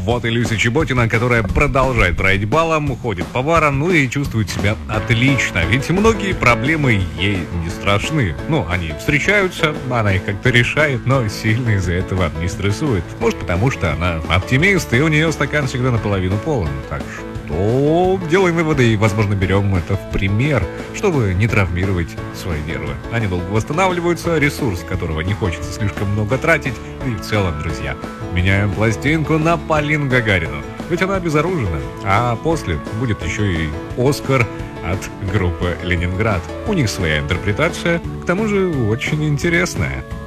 Вот и Люся Чеботина, которая продолжает править балом, ходит по барам, ну и чувствует себя отлично. Ведь многие проблемы ей не страшны. Ну, они встречаются, она их как-то решает, но сильно из-за этого не стрессует. Может, потому что она оптимист, и у нее стакан всегда наполовину полон. Так что делаем выводы и, возможно, берем это в пример, чтобы не травмировать свои нервы. Они долго восстанавливаются, ресурс которого не хочется слишком много тратить, да и в целом, друзья. Меняем пластинку на Полину Гагарину, ведь она обезоружена, а после будет еще и Оскар от группы «Ленинград». У них своя интерпретация, к тому же очень интересная.